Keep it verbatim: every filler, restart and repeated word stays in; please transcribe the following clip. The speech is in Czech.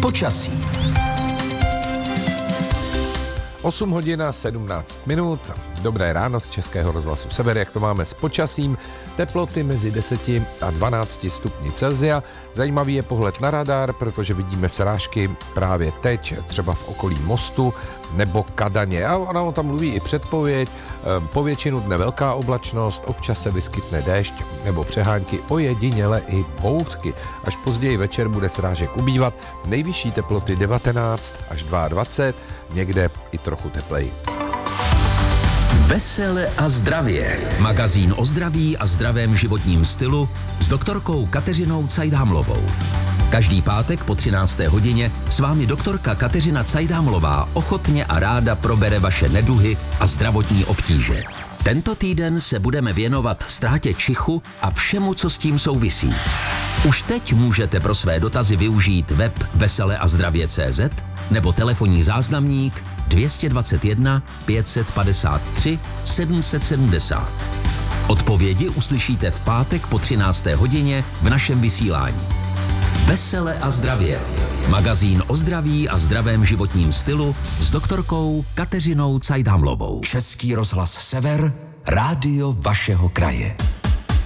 Počasí. osm hodin a sedmnáct minut. Dobré ráno z Českého rozhlasu Sever, jak to máme s počasím. Teploty mezi deseti a dvanácti stupni Celsia. Zajímavý je pohled na radar, protože vidíme srážky právě teď, třeba v okolí Mostu nebo Kadaně. A ona tam mluví i předpověď. Po většinu dne velká oblačnost, občas se vyskytne déšť nebo přehánky, ojediněle i bouřky. Až později večer bude srážek ubývat. Nejvyšší teploty devatenáct až dvacet dva, někde i trochu tepleji. Vesele a zdravě. Magazín o zdraví a zdravém životním stylu s doktorkou Kateřinou Cajdhamlovou. Každý pátek po třinácté hodině s vámi doktorka Kateřina Cajdhamlová ochotně a ráda probere vaše neduhy a zdravotní obtíže. Tento týden se budeme věnovat ztrátě čichu a všemu, co s tím souvisí. Už teď můžete pro své dotazy využít web vesele a zdravě tečka cé zet nebo telefonní záznamník dvě stě dvacet jedna pět set padesát tři sedm set sedmdesát. Odpovědi uslyšíte v pátek po třinácté hodině v našem vysílání. Vesele a zdravě. Magazín o zdraví a zdravém životním stylu s doktorkou Kateřinou Cajdhamlovou. Český rozhlas Sever, rádio vašeho kraje.